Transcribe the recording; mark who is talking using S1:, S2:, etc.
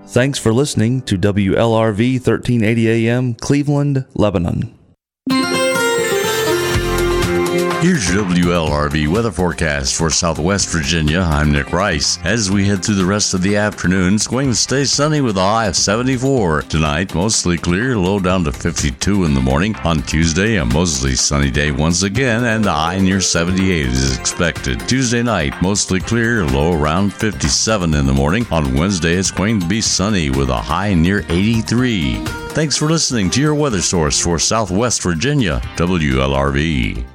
S1: Thanks for listening to WLRV 1380 AM, Cleveland, Lebanon.
S2: Here's your WLRV weather forecast for Southwest Virginia. I'm Nick Rice. As we head through the rest of the afternoon, it's going to stay sunny with a high of 74. Tonight, mostly clear, low down to 52 in the morning. On Tuesday, a mostly sunny day once again, and a high near 78 is expected. Tuesday night, mostly clear, low around 57 in the morning. On Wednesday, it's going to be sunny with a high near 83. Thanks for listening to your weather source for Southwest Virginia, WLRV.